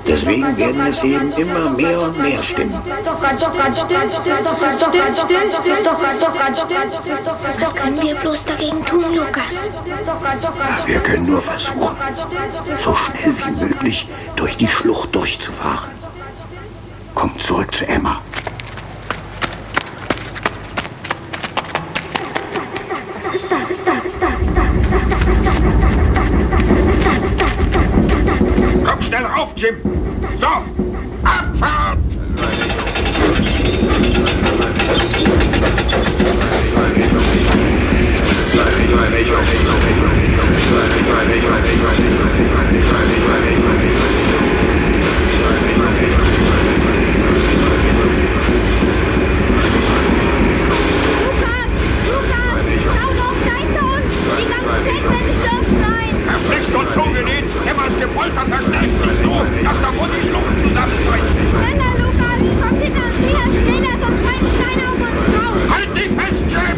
Deswegen werden es eben immer mehr und mehr Stimmen. Was können wir bloß dagegen tun, Lukas? Wir können nur versuchen, so schnell wie möglich durch die Schlucht durchzufahren. Kommt zurück zu Emma. Komm schnell rauf, Jim! So, Abfahrt!